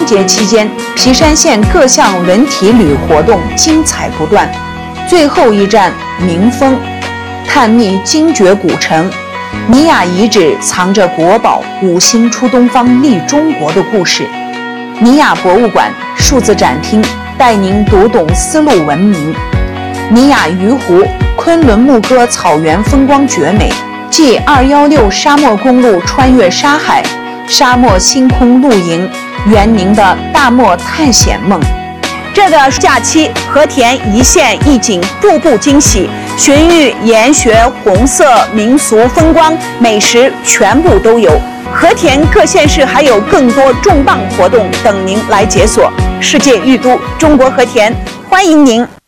节期间，皮山县各项文体旅活动精彩不断。最后一站鸣峰，探秘精绝古城。尼雅遗址藏着国宝五星出东方立中国的故事。尼雅博物馆数字展厅带您读懂丝路文明。尼雅鱼湖，昆仑牧歌草原风光绝美，继216沙漠公路穿越沙海，沙漠星空露营，圆您的大漠探险梦。这个假期，和田一线一景，步步惊喜，寻玉、研学、红色、民俗、风光、美食，全部都有。和田各县市还有更多重磅活动等您来解锁。世界玉都中国和田，欢迎您。